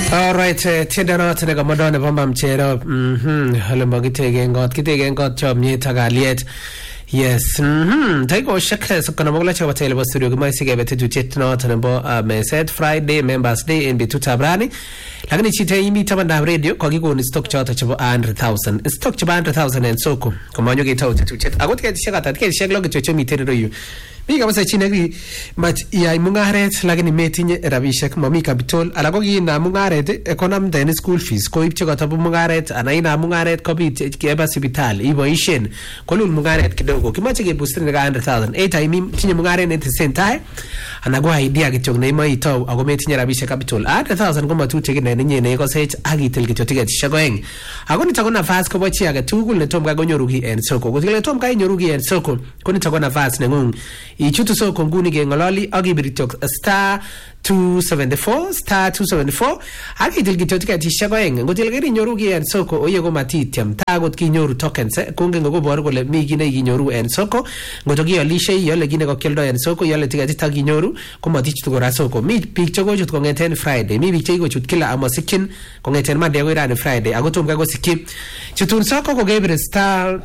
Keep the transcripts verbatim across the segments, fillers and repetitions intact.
All right, tienda na tena kama ndo napamba mchero. Mhm, halimba kitege ngot, kitege ngot chomye tagaliet. Yes. Mhm, taiko shaka sokana mogla cha watele wa studio kama sige bete tuchet na tena bo meset Friday Members Day in bitu tabrani. Lakini chite imi tabanda radio kwa kiko ni stock cha cha one hundred thousand. Stock cha one hundred thousand en soko. Kama nyoge tao tuchet. Agote ke shaka tatike shaka log chocho mitero yu. Mi kama sa chinagri mat ya mungaret lakini metinye rabishek mami capital alago gi na mungaret economy den school fees ko ipche ko tabu mungaret anaina mungaret ko bit keba hospital iboishen kolul mungaret kidogo kimache ke booster ne one hundred thousand eight time tinye mungaret ne sentai anago idea kichok ne mai taw ago metinye rabishek capital one hundred thousand ko matute ke ne nye ne ko sech agitel kicho ticket shagoeng ago nitako nafasi ko bochi age tugul ne tom ga gonyorugi en soko ko tile tom ga nyorugi en soko ko nitako nafasi ne ngung ichutu soko nguni ge ngololi agibiritok star two seventy-four star two seventy-four haki tilgito tikati shagoeng ngotilgeri nyorugi en soko oyego matitiam tagot ki nyoru tokens konge ngogo bor kole mi gine gi nyoru en soko ngotogi alishe yole gine ko keldo en soko yole tikati tagi nyoru komatichi to gora soko mi picture go chut kongeten Friday mi picture go chut kila amasikin kongeten Monday go ran Friday agotum ga go skip chutun soko ko gebre star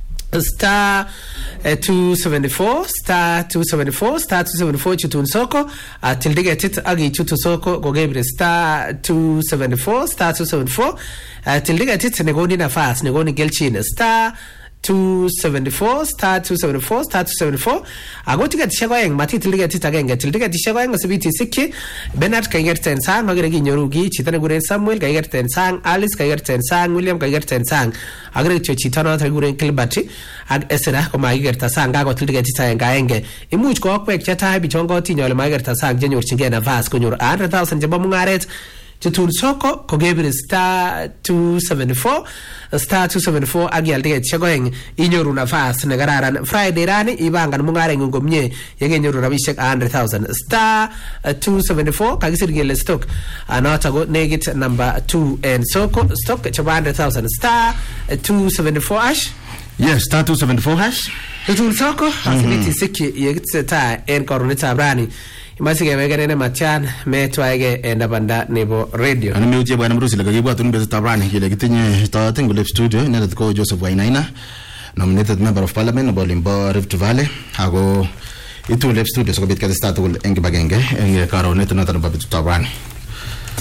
star uh, two seventy-four star two seventy-four star two seventy-four chutun soko uh, tildige tit agi chutu soko go gebre star two seventy-four star two seventy-four uh, tildige tit negoni nafas negoni gelchin star two seventy-four star two seventy-four star two seventy-four agotiga tishagoeng mati tildige tit agenge tildige tishagoeng sibiti sikki Bernard Kaigerten sang magere gi nyorugi chitane gure Samuel Kaigerten sang Alice Kaigerten sang William Kaigerten sang agre chitana ta gure Kilbati ag esera ko maigerta sang ga tildige tit agenge imuch ko kwek chata bi chongo tinyole maigerta sang jenyor chingena vas ko nyor one hundred thousand jaba mungaret chutun soko ko gebre star two seventy-four star two seventy-four agial ticket chagoeng inyoru nafas ne gararan Friday rani ibanga mungare ngomye yege nyoru rabishek one hundred thousand star two seventy-four kagisir gele stock anata go negit number two and soko stock cha one hundred thousand star two seventy-four ash yes star two seventy-four hash chutun soko asibiti siki yegit ta en koronita brani Masige megane machan metwaige enda banda nebo radio. Ani meutie bwana mrusi la gibwa tunbe tabrani kile kitinye starting with studio ina ko Joseph Wainaina nominated member of parliament Bolimbo Rift Valley hago itu left studio so bit ka start ul enge bagenge enge karo neto na tabrani.